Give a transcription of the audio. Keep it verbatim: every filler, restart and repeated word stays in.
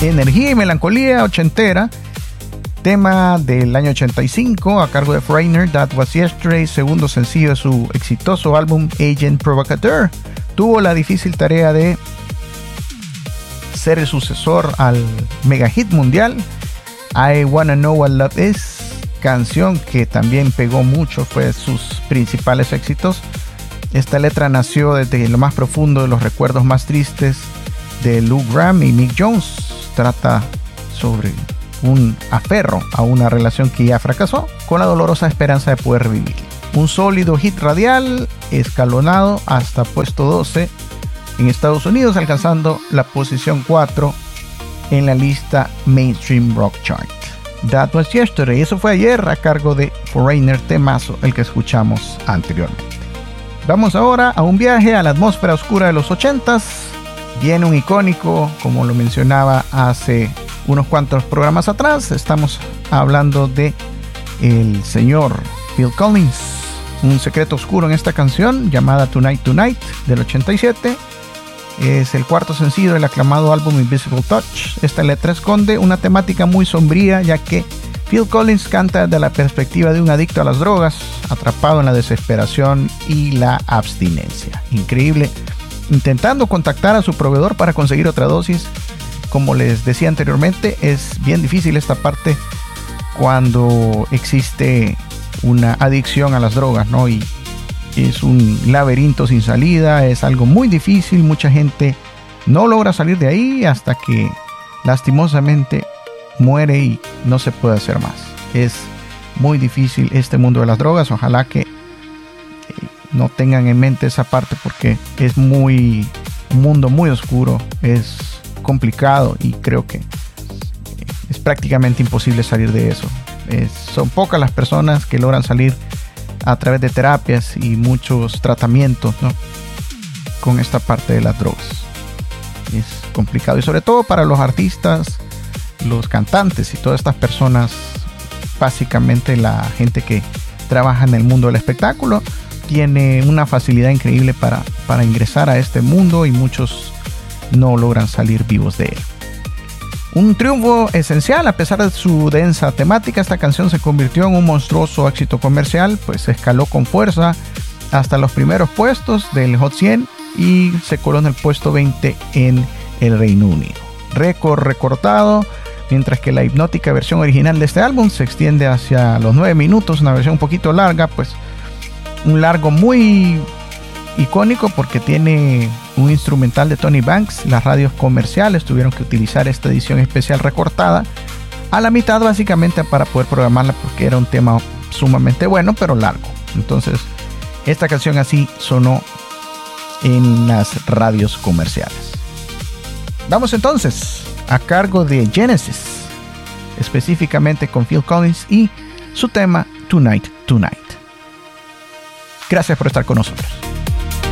Energía y melancolía ochentera, tema del año ochenta y cinco a cargo de Foreigner, That Was Yesterday, segundo sencillo de su exitoso álbum Agent Provocateur. Tuvo la difícil tarea de ser el sucesor al mega hit mundial I Wanna Know What Love Is, canción que también pegó mucho, fue de sus principales éxitos. Esta letra nació desde lo más profundo de los recuerdos más tristes de Lou Gramm y Mick Jones. Trata sobre un aferro a una relación que ya fracasó, con la dolorosa esperanza de poder revivir. Un sólido hit radial escalonado hasta puesto doce en Estados Unidos, alcanzando la posición cuatro en la lista Mainstream Rock Chart. That Was Yesterday, eso fue ayer, a cargo de Foreigner, temazo, el que escuchamos anteriormente. Vamos ahora a un viaje a la atmósfera oscura de los ochentas. Viene un icónico, como lo mencionaba hace unos cuantos programas atrás. Estamos hablando de el señor Phil Collins. Un secreto oscuro en esta canción llamada Tonight Tonight del ochenta y siete. Es el cuarto sencillo del aclamado álbum Invisible Touch. Esta letra esconde una temática muy sombría, ya que Phil Collins canta desde la perspectiva de un adicto a las drogas, atrapado en la desesperación y la abstinencia. Increíble. Intentando contactar a su proveedor para conseguir otra dosis. Como les decía anteriormente, es bien difícil esta parte cuando existe una adicción a las drogas, ¿no? Y es un laberinto sin salida, es algo muy difícil. Mucha gente no logra salir de ahí hasta que lastimosamente muere y no se puede hacer más. Es muy difícil este mundo de las drogas. Ojalá que no tengan en mente esa parte, porque es muy un mundo muy oscuro, es complicado y creo que es prácticamente imposible salir de eso. Es, son pocas las personas que logran salir a través de terapias y muchos tratamientos, ¿no?, con esta parte de las drogas. Es complicado, y sobre todo para los artistas, los cantantes y todas estas personas, básicamente la gente que trabaja en el mundo del espectáculo, tiene una facilidad increíble para, para ingresar a este mundo, y muchos no logran salir vivos de él. Un triunfo esencial, a pesar de su densa temática. Esta canción se convirtió en un monstruoso éxito comercial, pues escaló con fuerza hasta los primeros puestos del Hot cien y se coló en el puesto veinte en el Reino Unido. Récord recortado, mientras que la hipnótica versión original de este álbum se extiende hacia los nueve minutos, una versión un poquito larga, pues un largo muy icónico porque tiene un instrumental de Tony Banks. Las radios comerciales tuvieron que utilizar esta edición especial recortada a la mitad, básicamente para poder programarla, porque era un tema sumamente bueno pero largo. Entonces esta canción así sonó en las radios comerciales. Vamos entonces a cargo de Genesis, específicamente con Phil Collins y su tema Tonight Tonight. Gracias por estar con nosotros.